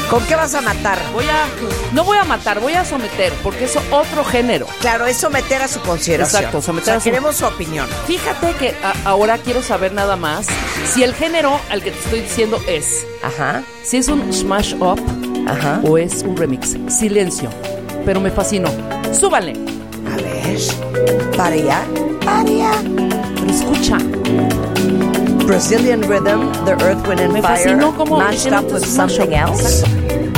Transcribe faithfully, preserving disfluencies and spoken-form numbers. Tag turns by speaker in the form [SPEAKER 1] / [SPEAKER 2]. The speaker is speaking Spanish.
[SPEAKER 1] ¿Con qué vas a matar?
[SPEAKER 2] Voy a... No voy a matar, voy a someter, porque es otro género.
[SPEAKER 1] Claro, es someter a su consideración.
[SPEAKER 2] Exacto, someter
[SPEAKER 1] o sea,
[SPEAKER 2] a su...
[SPEAKER 1] queremos su opinión.
[SPEAKER 2] Fíjate que a, ahora quiero saber nada más si el género al que te estoy diciendo es...
[SPEAKER 1] Ajá.
[SPEAKER 2] Si es un smash up,
[SPEAKER 1] Ajá.
[SPEAKER 2] o es un remix. Silencio, pero me fascinó. Súbale.
[SPEAKER 1] A ver. Para allá. Para allá.
[SPEAKER 2] Pero escucha.
[SPEAKER 1] Brazilian rhythm, the earth, wind and
[SPEAKER 2] Me
[SPEAKER 1] fire,
[SPEAKER 2] fascinó cómo
[SPEAKER 1] mashed
[SPEAKER 2] hicieron
[SPEAKER 1] up with
[SPEAKER 2] smash
[SPEAKER 1] something
[SPEAKER 2] up.
[SPEAKER 1] else.